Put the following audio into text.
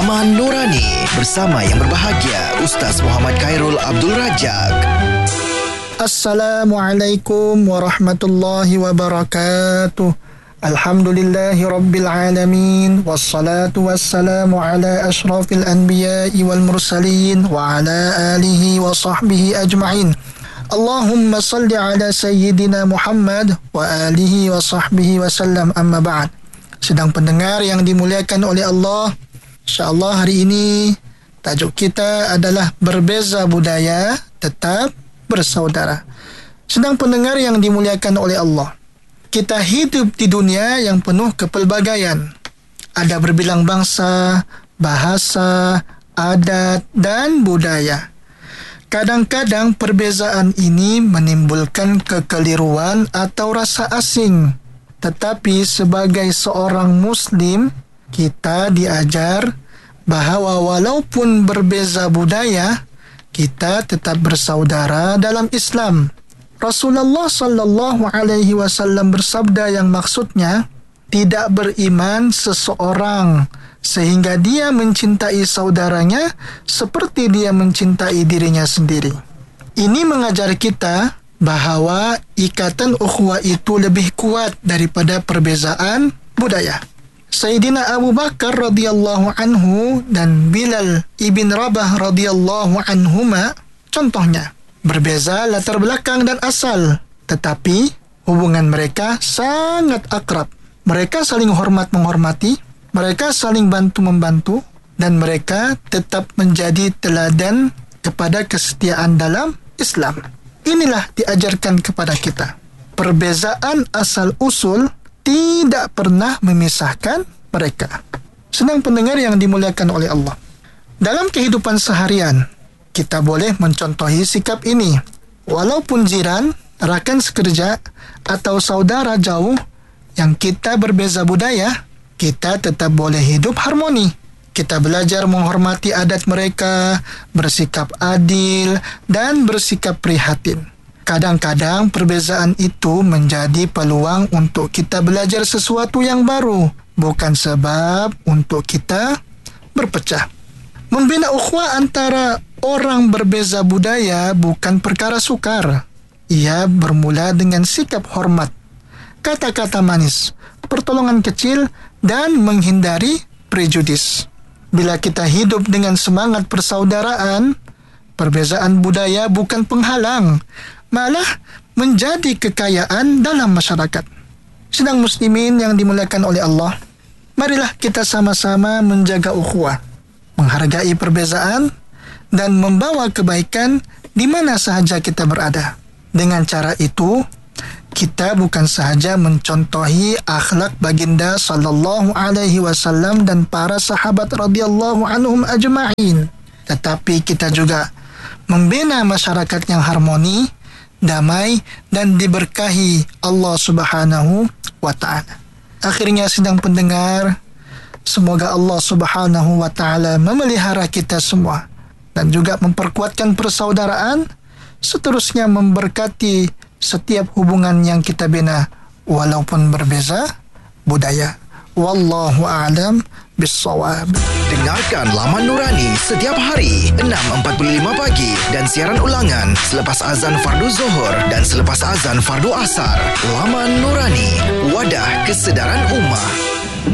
Laman Nurani bersama yang berbahagia Ustaz Muhammad Khairul Abdul Rajak. Assalamualaikum warahmatullahi wabarakatuh. Alhamdulillahi rabbil alamin. Wassalatu wassalamu ala ashrafil anbiya'i wal mursalin wa ala alihi wa sahbihi ajma'in. Allahumma salli ala sayyidina Muhammad wa alihi wa sahbihi wa sallam, amma ba'd. Sedang pendengar yang dimuliakan oleh Allah, insya-Allah hari ini tajuk kita adalah berbeza budaya tetap bersaudara. Sedang pendengar yang dimuliakan oleh Allah, kita hidup di dunia yang penuh kepelbagaian. Ada berbilang bangsa, bahasa, adat dan budaya. Kadang-kadang perbezaan ini menimbulkan kekeliruan atau rasa asing. Tetapi sebagai seorang Muslim, kita diajar bahawa walaupun berbeza budaya, kita tetap bersaudara dalam Islam. Rasulullah sallallahu alaihi wasallam bersabda yang maksudnya, tidak beriman seseorang sehingga dia mencintai saudaranya seperti dia mencintai dirinya sendiri. Ini mengajar kita bahawa ikatan ukhuwah itu lebih kuat daripada perbezaan budaya. Sayyidina Abu Bakar radhiyallahu anhu dan Bilal ibn Rabah radhiyallahu anhuma contohnya, berbeza latar belakang dan asal, tetapi hubungan mereka sangat akrab. Mereka saling hormat-menghormati, mereka saling bantu-membantu, dan mereka tetap menjadi teladan kepada kesetiaan dalam Islam. Inilah diajarkan kepada kita. Perbezaan asal-usul tidak pernah memisahkan mereka. Sedang pendengar yang dimuliakan oleh Allah, dalam kehidupan seharian, kita boleh mencontohi sikap ini. Walaupun jiran, rakan sekerja, atau saudara jauh yang kita berbeza budaya, kita tetap boleh hidup harmoni. Kita belajar menghormati adat mereka, bersikap adil, dan bersikap prihatin. Kadang-kadang perbezaan itu menjadi peluang untuk kita belajar sesuatu yang baru, bukan sebab untuk kita berpecah. Membina ukhuwah antara orang berbeza budaya bukan perkara sukar. Ia bermula dengan sikap hormat, kata-kata manis, pertolongan kecil, dan menghindari prejudis. Bila kita hidup dengan semangat persaudaraan, perbezaan budaya bukan penghalang, malah menjadi kekayaan dalam masyarakat. Sedang muslimin yang dimuliakan oleh Allah, marilah kita sama-sama menjaga ukhuwah, menghargai perbezaan, dan membawa kebaikan di mana sahaja kita berada. Dengan cara itu, kita bukan sahaja mencontohi akhlak baginda sallallahu alaihi wasallam dan para sahabat radhiyallahu anhum ajma'in, tetapi kita juga membina masyarakat yang harmoni, damai, dan diberkahi Allah Subhanahu wa ta'ala. Akhirnya sedang pendengar, semoga Allah Subhanahu wa ta'ala memelihara kita semua dan juga memperkuatkan persaudaraan, seterusnya memberkati setiap hubungan yang kita bina walaupun berbeza budaya. Wallahu a'lam bissawab. Dengarkan Laman Nurani setiap hari 6.45 pagi dan siaran ulangan selepas azan fardu Zuhur dan selepas azan fardu Asar. Laman Nurani, wadah kesedaran ummah.